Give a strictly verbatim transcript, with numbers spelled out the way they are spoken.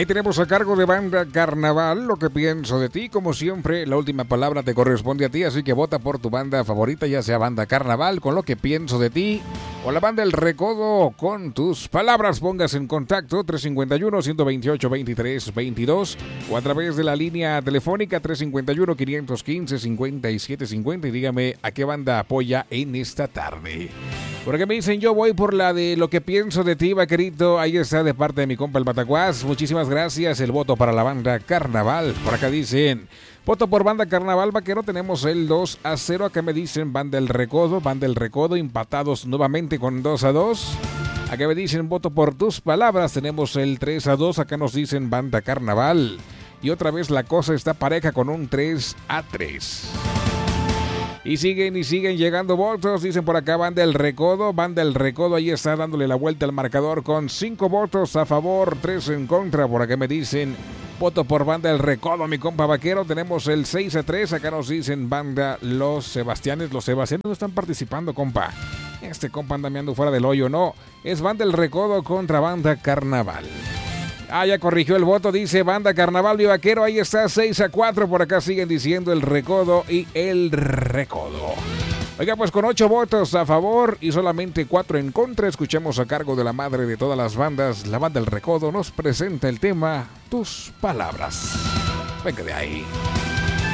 Ahí tenemos a cargo de Banda Carnaval, Lo que pienso de ti. Como siempre, la última palabra te corresponde a ti, así que vota por tu banda favorita, ya sea Banda Carnaval con Lo que pienso de ti o la banda El Recodo con tus palabras. Pongas en contacto tres cinco uno, uno dos ocho, veintitrés veintidós o a través de la línea telefónica tres cinco uno, cinco uno cinco, cincuenta y siete cincuenta y dígame a qué banda apoya en esta tarde. Por acá me dicen, yo voy por la de Lo que pienso de ti, vaquerito. Ahí está de parte de mi compa el Batacuás. Muchísimas gracias. El voto para la Banda Carnaval. Por acá dicen, voto por Banda Carnaval, vaquero. Tenemos el dos a cero. Acá me dicen Banda El Recodo. Banda El Recodo empatados nuevamente con dos a dos. Acá me dicen, voto por tus palabras. Tenemos el tres a dos. Acá nos dicen Banda Carnaval. Y otra vez la cosa está pareja con un tres a tres. Y siguen y siguen llegando votos. Dicen por acá Banda El Recodo. Banda El Recodo ahí está dándole la vuelta al marcador con cinco votos a favor, tres en contra. Por acá me dicen, voto por Banda El Recodo, mi compa vaquero. Tenemos el seis a tres. Acá nos dicen Banda Los Sebastianes. Los Sebastianes no están participando, compa. Este compa anda meando fuera del hoyo. No, es Banda El Recodo contra Banda Carnaval. Ah, ya corrigió el voto, dice Banda Carnaval y Vaquero, ahí está, seis a cuatro, por acá siguen diciendo El Recodo y El Recodo. Oiga, pues con ocho votos a favor y solamente cuatro en contra, escuchemos a cargo de la madre de todas las bandas, la Banda El Recodo nos presenta el tema Tus Palabras. Venga de ahí.